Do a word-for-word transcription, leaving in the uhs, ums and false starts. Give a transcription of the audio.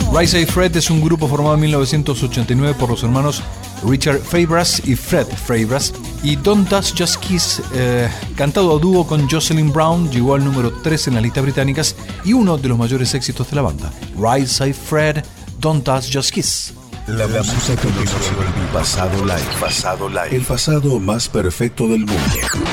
Right Said Fred es un grupo formado en mil novecientos ochenta y nueve por los hermanos Richard Fabras y Fred Fabras, y Don't Touch Just Kiss, eh, cantado a dúo con Jocelyn Brown, llegó al número tres en las listas británicas y uno de los mayores éxitos de la banda. Right Said Fred, Don't Touch Just Kiss. La, la música que nos pasado live, pasado live, el pasado más perfecto del mundo.